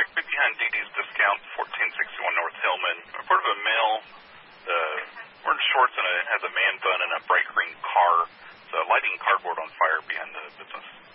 right behind DD's Discount, 1461 North Hillman. Report of a male, wearing shorts and has a man bun in a bright green car. It's lighting cardboard on fire behind the business.